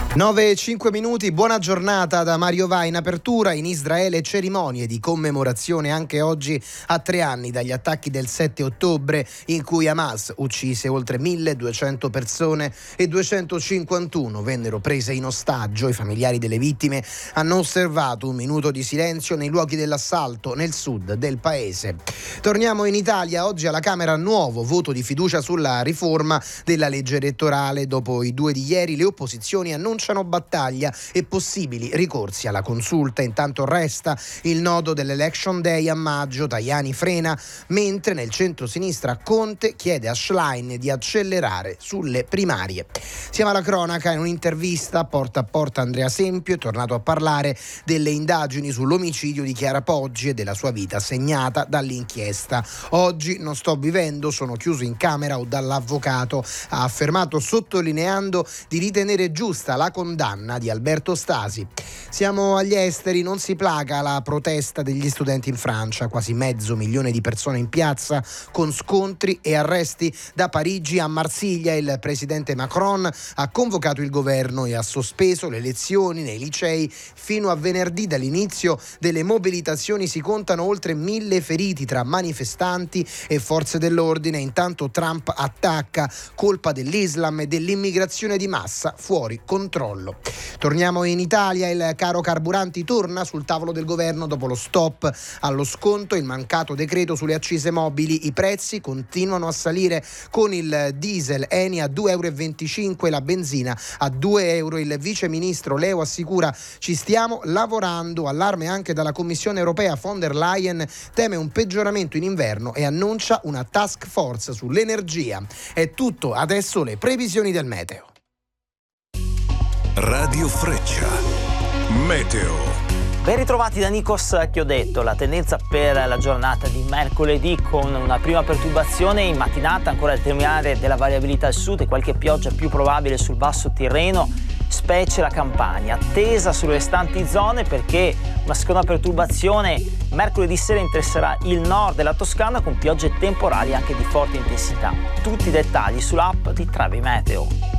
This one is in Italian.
9:05, buona giornata da Mario Va. In apertura in Israele cerimonie di commemorazione anche oggi a 3 anni dagli attacchi del 7 ottobre in cui Hamas uccise oltre 1.200 persone e 251 vennero prese in ostaggio. I familiari delle vittime hanno osservato un minuto di silenzio nei luoghi dell'assalto nel sud del paese. Torniamo in Italia. Oggi alla Camera nuovo voto di fiducia sulla riforma della legge elettorale. Dopo i 2 di ieri le opposizioni annunciano battaglia e possibili ricorsi alla consulta. Intanto resta il nodo dell'Election Day a maggio. Tajani frena, mentre nel centro-sinistra Conte chiede a Schlein di accelerare sulle primarie. Siamo alla cronaca. In un'intervista porta a porta Andrea Sempio è tornato a parlare delle indagini sull'omicidio di Chiara Poggi e della sua vita segnata dall'inchiesta. Oggi non sto vivendo, sono chiuso in camera o dall'avvocato, ha affermato, sottolineando di ritenere giusta la condanna di Alberto Stasi. Siamo agli esteri. Non si placa la protesta degli studenti in Francia, quasi 500.000 di persone in piazza con scontri e arresti da Parigi a Marsiglia. Il presidente Macron ha convocato il governo e ha sospeso le lezioni nei licei fino a venerdì. Dall'inizio delle mobilitazioni si contano oltre 1.000 feriti tra manifestanti e forze dell'ordine. Intanto Trump attacca, colpa dell'Islam e dell'immigrazione di massa fuori controllo. Torniamo in Italia. Il caro carburanti torna sul tavolo del governo dopo lo stop allo sconto, il mancato decreto sulle accise mobili. I prezzi continuano a salire, con il diesel Eni a 2,25 €, la benzina a 2 €. Il vice ministro Leo assicura: ci stiamo lavorando. Allarme anche dalla Commissione europea. Von der Leyen teme un peggioramento in inverno e annuncia una task force sull'energia. È tutto, adesso le previsioni del meteo. Radio Freccia, meteo. Ben ritrovati da Nikos Chiodetto. La tendenza per la giornata di mercoledì, con una prima perturbazione in mattinata, ancora il terminale della variabilità al sud e qualche pioggia più probabile sul basso Tirreno, specie la Campania. Attesa sulle restanti zone, perché una seconda perturbazione mercoledì sera interesserà il nord della Toscana, con piogge temporali anche di forte intensità. Tutti i dettagli sull'app di Travi Meteo.